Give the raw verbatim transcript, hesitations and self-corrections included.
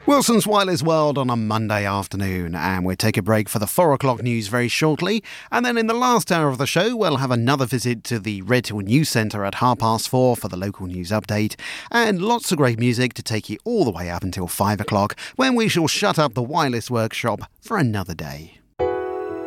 Wilson's Wireless World on a Monday afternoon, and we'll take a break for the four o'clock news very shortly, and then in the last hour of the show we'll have another visit to the Redhill News Centre at half past four for the local news update, and lots of great music to take you all the way up until five o'clock, when we shall shut up the wireless workshop for another day.